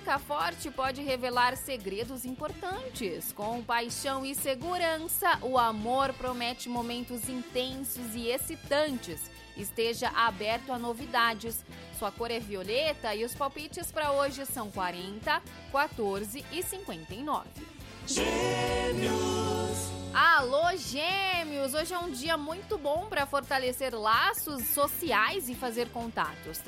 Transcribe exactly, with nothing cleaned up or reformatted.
química forte pode revelar segredos importantes. Com paixão e segurança, o amor promete momentos intensos e excitantes. Esteja aberto a novidades. Sua cor é violeta e os palpites para hoje são quarenta, quatorze e cinquenta e nove. Gêmeos. Alô, Gêmeos! Hoje é um dia muito bom para fortalecer laços sociais e fazer contatos.